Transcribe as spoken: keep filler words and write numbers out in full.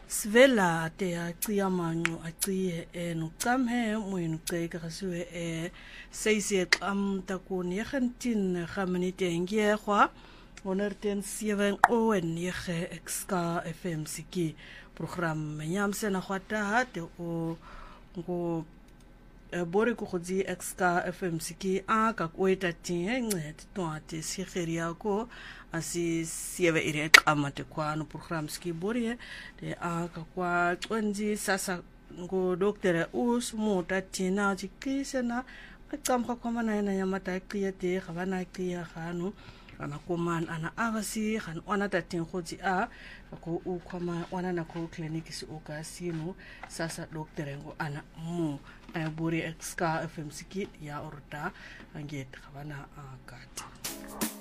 Svela te a tia mangu a tia e no kam he mui no te karasue e seisi e kam taku niechentin chamani te ingie hua oner ten sieven o en niege exka F M siki program menyam sena hwata te o ngo bore ko khodi exka F M siki a ka kweta tin nget to ate sigeria ko asi sieve ire kamate kwa no program ski bore de a ka kwa twenzi sasa ngo doktere us mota tina jikisena akam ka koma na na yamata kriyate khabana kriya khanu ana koman ana avasi khan ona tatin khodi a ko u koma ona na ko clinic si o ka sino sasa doktere ngo ana mu ay buri exka F M siki ya orta anget khabana akat